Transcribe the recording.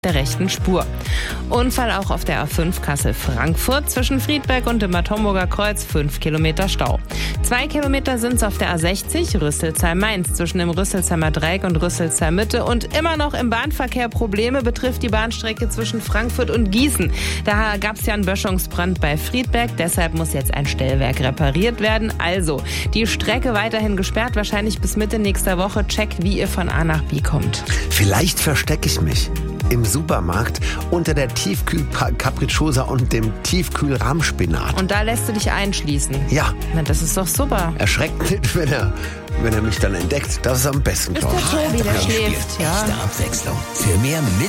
der rechten Spur. Unfall auch auf der A5 Kassel-Frankfurt zwischen Friedberg und dem Bad Homburger Kreuz, 5 Kilometer Stau. 2 Kilometer sind es auf der A60 Rüsselsheim-Mainz zwischen dem Rüsselsheimer Dreieck und Rüsselsheim Mitte und immer noch im Bahnverkehr Probleme betrifft die Bahnstrecke zwischen Frankfurt und Gießen. Da gab es ja einen Böschungsbrand bei Friedberg, deshalb muss jetzt ein Stellwerk repariert werden. Also, die Strecke weiterhin gesperrt, wahrscheinlich bis Mitte nächster Woche. Checkt, wie ihr von A nach B kommt. Vielleicht verstecke ich mich im Supermarkt unter der Tiefkühl-Capricciosa und dem Tiefkühl-Rahmspinat. Und da lässt du dich einschließen? Ja. Na, das ist doch super. Erschreckt nicht, wenn er mich dann entdeckt. Das ist am besten, Ist der Tobi, der schläft, ja. Echte Abwechslung. Für mehr mit